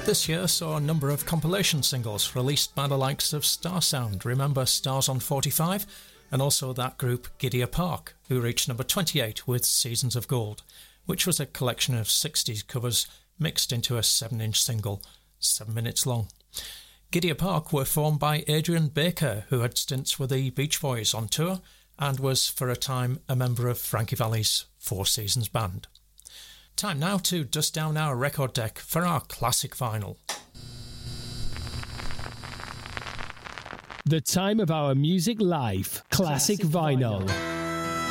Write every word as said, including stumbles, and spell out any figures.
This year saw a number of compilation singles released by the likes of Star Sound, remember Stars on forty-five, and also that group Gidea Park, who reached number twenty-eight with Seasons of Gold, which was a collection of sixties covers mixed into a seven inch single, seven minutes long. Gidea Park were formed by Adrian Baker, who had stints with the Beach Boys on tour and was for a time a member of Frankie Valli's Four Seasons band. Time now to dust down our record deck for our classic vinyl. The time of our music life, classic, classic vinyl. vinyl.